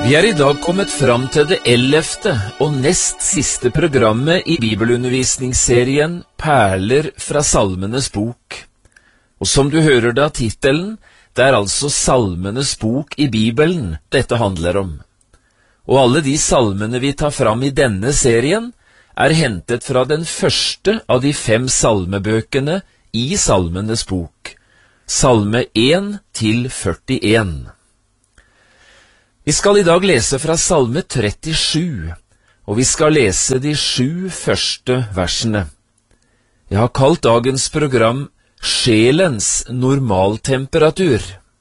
Vi I dag kommet fram til det 11. og nest siste programmet I bibelundervisningsserien Perler fra Salmenes bok. Og som du hører da titelen, det altså Salmenes bok I Bibelen dette handler om. Og alle de salmene vi tar fram I denne serien hentet fra den første av de 5 salmebøkene I Salmenes bok, Salme 1 til 41. Vi skal I dag lese fra Salme 37, og vi skal lese de 7 første versene. Jeg har kalt dagens program Sjelens normaltemperatur.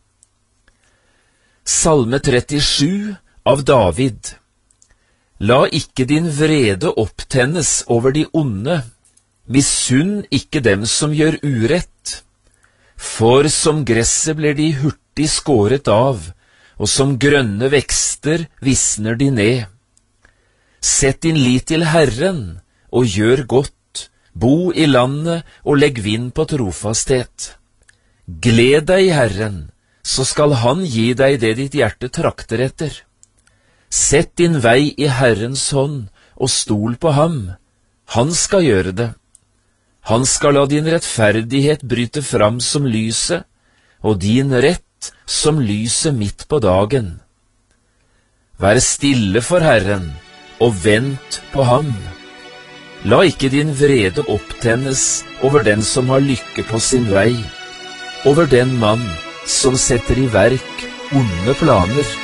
Salme 37 av David. La ikke din vrede opptennes over de onde, misunn ikke dem som gjør urett. For som gresset blir de hurtig skåret av, og som grønne vekster visner de ned. Sett din lit til Herren, og gjør godt, bo I landet, og legg vind på trofasthet. Gled deg I Herren, så skal han gi deg det ditt hjerte trakter etter. Sett din vei I Herrens hånd, og stol på ham. Han skal gjøre det. Han skal la din rettferdighet bryte fram som lyset, og din rett som lyset midt på dagen. Vær stille for Herren, og vent på ham. La ikke din vrede opptennes over den som har lykke på sin vei, over den mann som setter I verk onde planer.